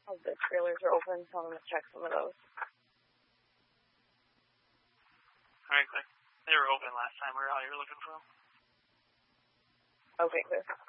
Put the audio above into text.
The trailers are open, so I'm going to check some of those. Alright, good. They were open last time we were out here looking for them. Okay, good.